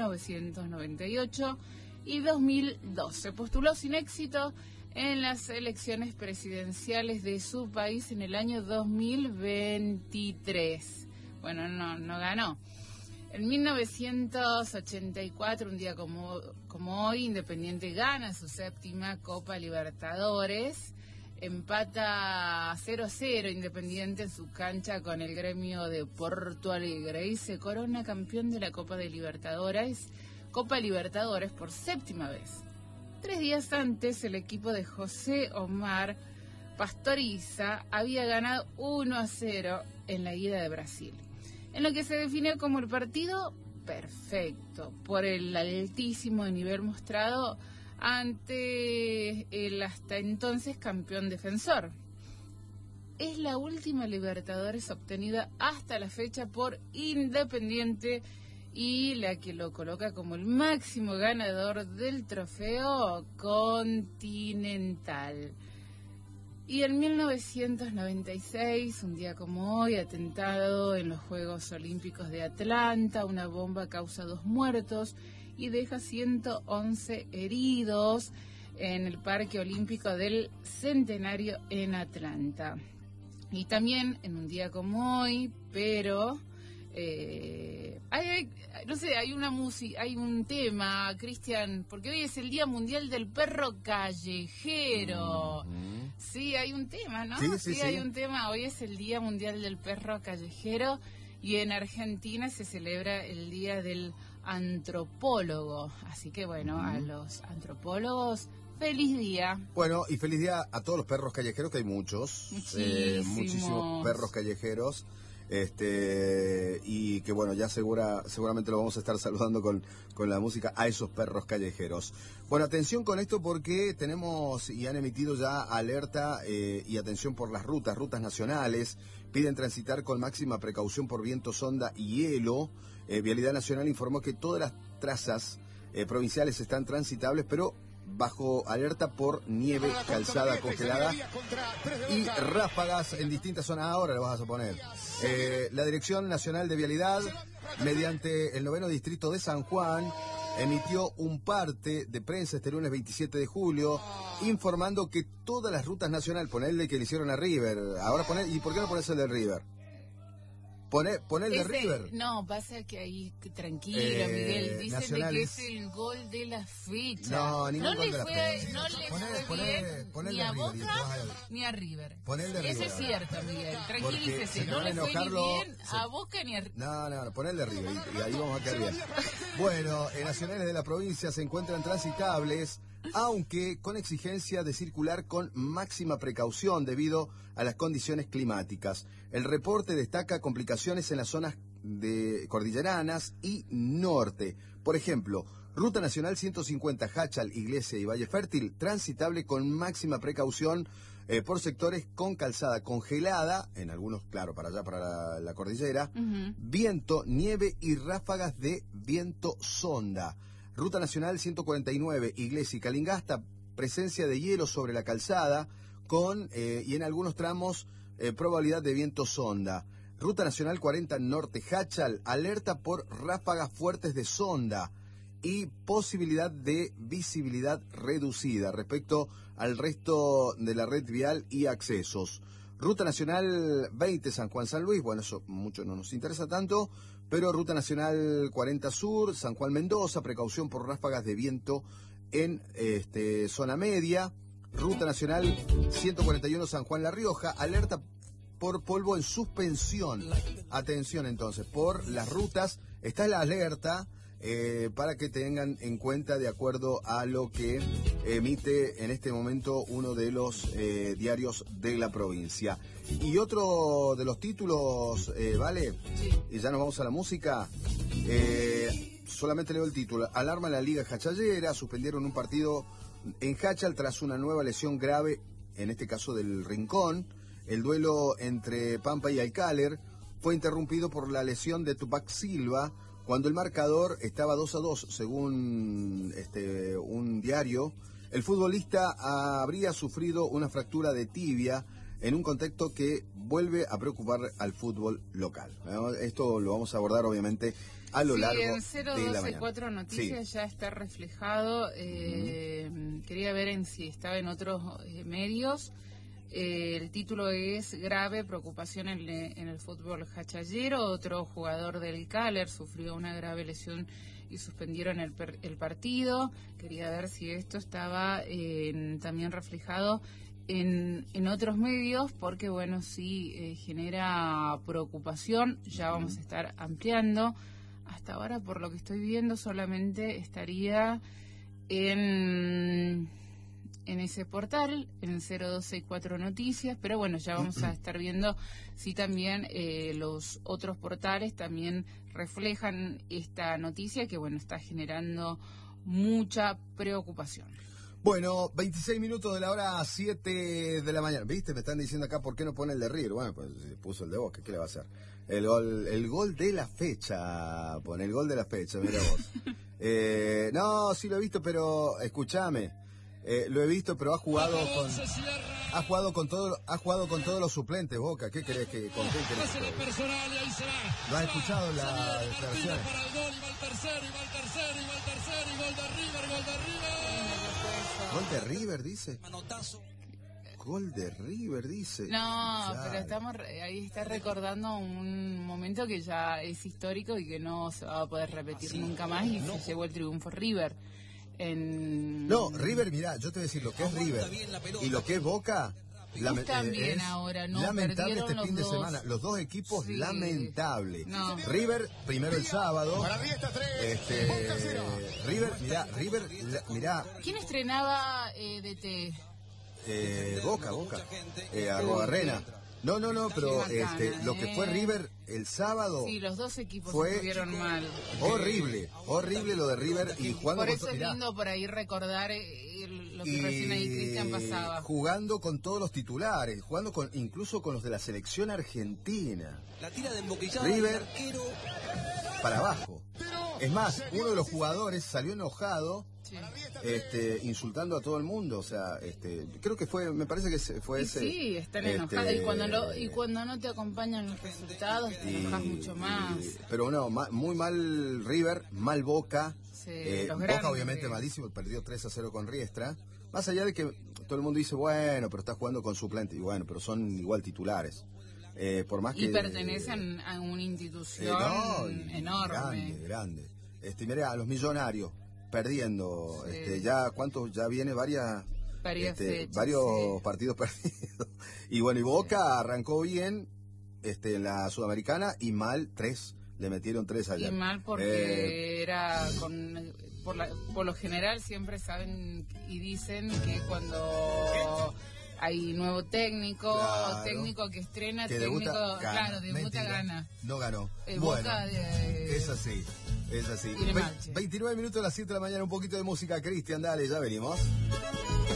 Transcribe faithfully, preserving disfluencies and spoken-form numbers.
novecientos noventa y ocho y dos mil dos. Se postuló sin éxito en las elecciones presidenciales de su país en el año dos mil veintitrés. Bueno, no, no ganó. En mil novecientos ochenta y cuatro, un día como, como hoy, Independiente gana su séptima Copa Libertadores. Empata cero a cero Independiente en su cancha con el Gremio de Porto Alegre y se corona campeón de la Copa de Libertadores, Copa Libertadores por séptima vez. Tres días antes, el equipo de José Omar Pastoriza había ganado uno a cero en la ida de Brasil, en lo que se definió como el partido perfecto por el altísimo nivel mostrado ante el hasta entonces campeón defensor. Es la última Libertadores obtenida hasta la fecha por Independiente y la que lo coloca como el máximo ganador del trofeo continental. Y en mil novecientos noventa y seis, un día como hoy, atentado en los Juegos Olímpicos de Atlanta, una bomba causa dos muertos y deja ciento once heridos en el Parque Olímpico del Centenario en Atlanta. Y también en un día como hoy, pero eh, hay, hay, no sé, hay una música, hay un tema, Cristian, porque hoy es el Día Mundial del Perro Callejero. Mm-hmm. Sí, hay un tema, ¿no? Sí, sí, sí, sí. hay un tema. Hoy es el Día Mundial del Perro Callejero y en Argentina se celebra el Día del Antropólogo. Así que bueno, uh-huh. a los antropólogos, feliz día. Bueno, y feliz día a todos los perros callejeros, que hay muchos. Muchísimos. Eh, muchísimos perros callejeros. Este, y que bueno, ya segura, seguramente lo vamos a estar saludando con, con la música a esos perros callejeros. Bueno, atención con esto porque tenemos y han emitido ya alerta eh, y atención por las rutas, rutas nacionales. Piden transitar con máxima precaución por viento, sonda y hielo. Eh, Vialidad Nacional informó que todas las trazas eh, provinciales están transitables, pero bajo alerta por nieve, calzada congelada y ráfagas en distintas zonas. Ahora lo vas a poner. Eh, la Dirección Nacional de Vialidad, mediante el noveno distrito de San Juan, emitió un parte de prensa este lunes veintisiete de julio, informando que todas las rutas nacionales, ponedle que le hicieron a River, ahora poner, ¿y por qué no pones el de River? Poné, poné el de Ese, River. No, pasa que ahí, tranquilo, eh, Miguel, dicen nacionales. de que es el gol de la fecha. No, ningún no gol le de la fue, fecha. No le poné, fue poné, bien poné ni a River, Boca a... ni a River. Poné el de River. Eso es cierto, Miguel, tranquilícese, no le fue enojarlo, ni bien se... a Boca ni a River. No, no, no, poné el de River y, y ahí vamos a quedar bien. Bueno, en nacionales de la provincia se encuentran transitables, aunque con exigencia de circular con máxima precaución debido a las condiciones climáticas. El reporte destaca complicaciones en las zonas de cordilleranas y norte. Por ejemplo, Ruta Nacional ciento cincuenta Jáchal, Iglesia y Valle Fértil, transitable con máxima precaución eh, por sectores con calzada congelada, en algunos, claro, para allá, para la, la cordillera, uh-huh. viento, nieve y ráfagas de viento sonda. Ruta Nacional ciento cuarenta y nueve, Iglesia y Calingasta, presencia de hielo sobre la calzada, con, eh, y en algunos tramos, eh, probabilidad de viento sonda. Ruta Nacional cuarenta Norte Jáchal, alerta por ráfagas fuertes de sonda y posibilidad de visibilidad reducida respecto al resto de la red vial y accesos. Ruta Nacional veinte San Juan San Luis, bueno, eso mucho no nos interesa tanto, pero Ruta Nacional cuarenta Sur, San Juan Mendoza, precaución por ráfagas de viento en este, zona media. Ruta Nacional ciento cuarenta y uno San Juan La Rioja, alerta por polvo en suspensión. Atención entonces, por las rutas, está la alerta eh, para que tengan en cuenta de acuerdo a lo que emite en este momento uno de los eh, diarios de la provincia. Y otro de los títulos, eh, ¿vale? Sí. Y ya nos vamos a la música. Eh, solamente leo el título. Alarma en la Liga Jachallera, suspendieron un partido en Jáchal tras una nueva lesión grave, en este caso del Rincón. El duelo entre Pampa y Alcáler fue interrumpido por la lesión de Tupac Silva cuando el marcador estaba dos a dos, según este, un diario. El futbolista habría sufrido una fractura de tibia en un contexto que vuelve a preocupar al fútbol local. Esto lo vamos a abordar obviamente a lo sí, largo en cero de la doce mañana. cuatro Noticias sí. ya está reflejado. Eh, uh-huh. Quería ver en si estaba en otros eh, medios. Eh, el título es Grave preocupación en, le, en el fútbol hachallero. Otro jugador del Caler sufrió una grave lesión y suspendieron el, per, el partido. Quería ver si esto estaba eh, también reflejado en, en otros medios, porque bueno, sí eh, genera preocupación. Ya vamos a estar ampliando. Hasta ahora, por lo que estoy viendo, solamente estaría en... en ese portal, en cero doce cuatro Noticias, pero bueno, ya vamos a estar viendo si también eh, los otros portales también reflejan esta noticia que, bueno, está generando mucha preocupación. Bueno, veintiséis minutos de la hora siete de la mañana. ¿Viste? Me están diciendo acá, ¿por qué no pone el de River? Bueno, pues puso el de Boca, ¿qué le va a hacer? El gol, el gol de la fecha, pone el gol de la fecha, mira vos. eh, no, sí lo he visto, pero escúchame. Eh, lo he visto, pero ha jugado con ha jugado con todo ha jugado con todos los suplentes, Boca. ¿Qué querés que con qué querés que ¿Lo has escuchado la declaración? Gol de River, dice. Gol de River, dice. No, claro. Pero estamos ahí está recordando un momento que ya es histórico y que no se va a poder repetir Así, nunca más y no. se llevó el triunfo River. En... No, River, mirá, yo te voy a decir lo que es River y lo que es Boca. Lame también es ahora, ¿no? Lamentable este fin de semana. Los dos equipos, sí. lamentable. No. River, primero el sábado. Este, River, mirá, River, mirá. ¿Quién estrenaba eh, D T? Eh, Boca, Boca. Eh, Arrobarrena. No, no, no, pero bacana, este, lo que fue River el sábado. Sí, los dos equipos fue estuvieron mal. Horrible, horrible lo de River y jugando por eso con, es lindo mirá, por ahí recordar el, lo que recién ahí Cristian pasaba. Jugando con todos los titulares, jugando con incluso con los de la selección argentina. La tira de emboquillada River para abajo. Es más, uno de los jugadores salió enojado. Sí. Este, insultando a todo el mundo, o sea, este, creo que fue, me parece que fue y ese. Sí, están este, enojados y cuando lo, y cuando no te acompañan los resultados te y, enojas mucho más. Y, pero no, ma, muy mal River, mal Boca. Sí, eh, Boca grandes. obviamente malísimo, perdió tres a cero con Riestra. Más allá de que todo el mundo dice, bueno, pero está jugando con suplente y bueno, pero son igual titulares. Eh, por más y que pertenecen eh, a una institución eh, no, enorme, grande, grande. Este, mira, a los Millonarios perdiendo, sí. este, ya cuántos, ya viene varias, varias este, fechas, varios sí. partidos perdidos. Y bueno, y Boca sí. arrancó bien este, en la Sudamericana y mal tres, le metieron tres allá. Y mal porque eh, era con, por, la, por lo general siempre saben y dicen que cuando hay nuevo técnico, claro, técnico que estrena, que técnico, debuta, claro, debuta, Mentira, gana. No ganó. Eh, bueno, Boca de, es así. Es así. Ve- veintinueve minutos a las siete de la mañana, un poquito de música, Cristian, dale, ya venimos.